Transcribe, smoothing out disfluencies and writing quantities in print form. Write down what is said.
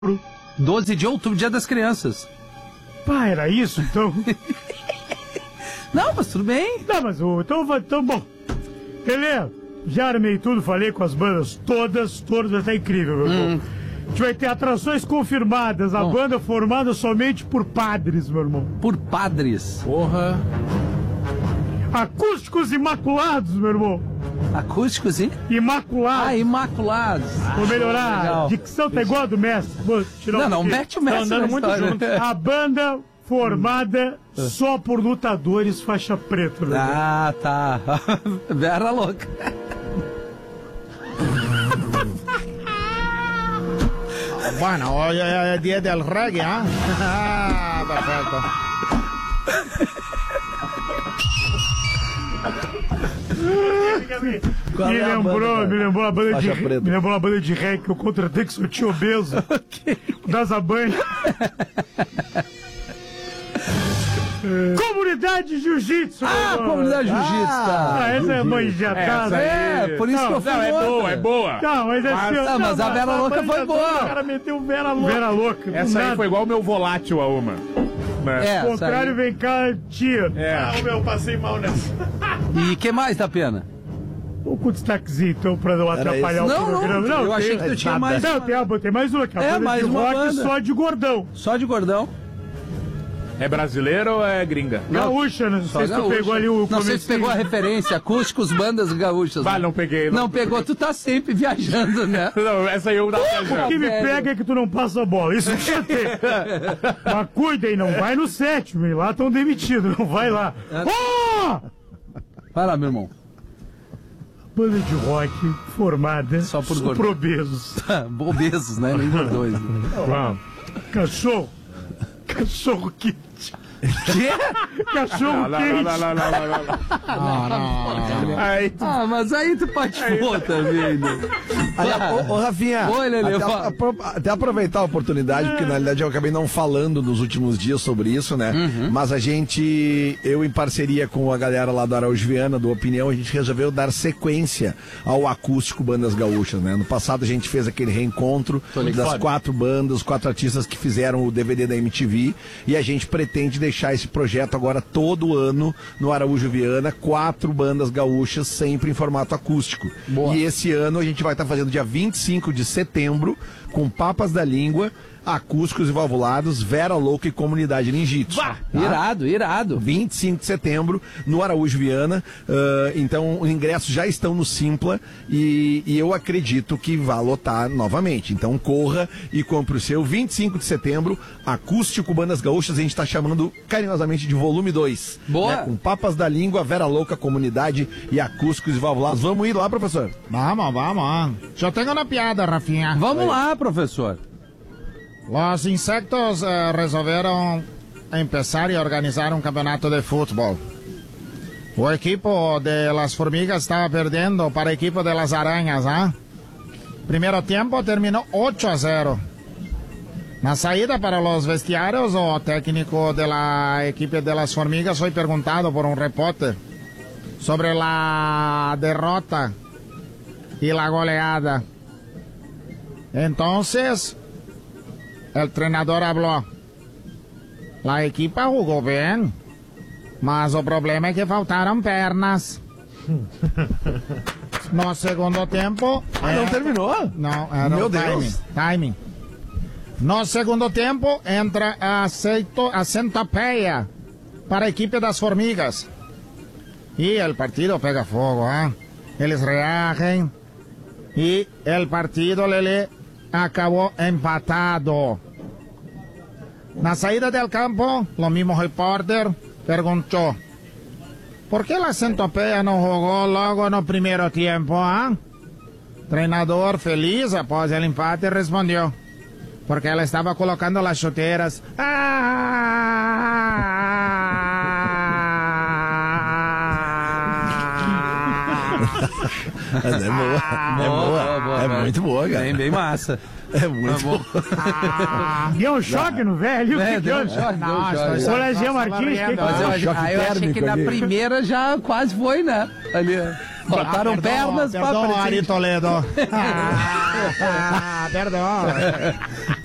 12 de outubro, Dia das Crianças. Pá, era isso então? Não, mas tudo bem. Não, mas então bom. Beleza, já armei tudo, falei com as bandas todas, vai estar incrível, meu irmão. A gente vai ter atrações confirmadas, a banda formada somente por padres, meu irmão. Por padres. Porra. Acústicos imaculados, meu irmão. Acústicos e? Imaculados. Ah, imaculados. Vou melhorar. Legal. A dicção tá igual a do mestre. Vou tirar Não, mete o mestre. Tá andando muito junto. A banda formada só por lutadores faixa preta, meu irmão. Ah, tá. Vera louca. Bueno, hoy es día del reggae, ¿ah? Perfecto. Me lembrou a banda de reggae que eu contratei que sortinho obeso. Das Abanha. Comunidade Jiu-Jitsu. Comunidade Jiu-Jitsu, tá. Essa é manjatada. Por isso que eu fui. É boa. Não, mas assim, mas a Vera Louca foi boa. O cara meteu Vera Louca. Essa aí foi igual o meu volátil a uma. É, o contrário, vem cá, tia. Eu passei mal nessa. E que mais dá pena? Vou com destaquezinho, então, pra não atrapalhar o programa. Não, eu achei que tu tinha mais. Não, tem mais uma aqui. A banda mais de uma rock banda. só de gordão. Só de gordão. É brasileiro ou é gringa? Gaúcha, né? Não sei se tu pegou ali o Não sei se tu pegou a referência. Acústicos, bandas gaúchas. Vai, não peguei. Não pegou, tu tá sempre viajando, né? Não, essa aí eu tava viajando. O que me pega é que tu não passa a bola. Isso que eu tenho. Mas cuida aí, não vai no sétimo. E lá estão demitidos, não vai lá. Vai lá, meu irmão. Banda de rock formada só por obesos. Obesos, né? Nem gordões. Cachorro quente. Quê? Cachorro quente. Não. Mas aí tu patifou também, né? Ô, Rafinha, Oi, Lelê, até aproveitar a oportunidade, porque na realidade eu acabei não falando nos últimos dias sobre isso, né? Mas eu em parceria com a galera lá do Araújo Viana, do Opinião, a gente resolveu dar sequência ao acústico Bandas Gaúchas, né? No passado a gente fez aquele reencontro das 4 bandas, 4 artistas que fizeram o DVD da MTV, e a gente pretende deixar esse projeto agora todo ano no Araújo Viana, 4 bandas gaúchas, sempre em formato acústico. Boa. E esse ano a gente vai estar fazendo dia 25 de setembro, com Papas da Língua, Acústicos e Valvulados, Vera Louca e Comunidade Ninjitsu. Tá? Irado. 25 de setembro, no Araújo Viana. Então, os ingressos já estão no Simpla e eu acredito que vai lotar novamente. Então, corra e compre o seu. 25 de setembro, Acústico Bandas Gaúchas, a gente está chamando carinhosamente de volume 2. Boa. Né? Com Papas da Língua, Vera Louca, Comunidade e Acústicos e Valvulados. Vamos ir lá, professor? Vamos. Eu tenho uma piada, Rafinha. Vamos lá, professor. Los insectos resolveram empezar e organizar um campeonato de futebol. O equipo de las formigas estava perdendo para a equipe de las aranhas, ¿ah? Primeiro tempo terminou 8-0. Na saída para os vestiários, o técnico da equipe de las formigas foi perguntado por um repórter sobre a derrota e a goleada. Entonces, el treinador habló. La equipa jugó bien, mas o problema é que faltaram pernas. No segundo tempo... não terminou? Não, era Meu o timing. No segundo tempo, entra a centopeia para a equipe das formigas. E o partido pega fogo, ¿eh? Eles reagem e o partido, Lele, acabou empatado. Na saída del campo, o mesmo repórter perguntou: por que a centopeia não jogou logo no primeiro tempo, ah? Treinador, feliz após o empate, respondeu: porque ela estava colocando as chuteiras. É muito boa, cara. Bem massa. É muito boa. Deu um choque no velho. Deu um choque. Colegião Martins, eu achei que na primeira já quase foi, né? Ali, botaram pernas pra frente. Ari Toledo. Perdão.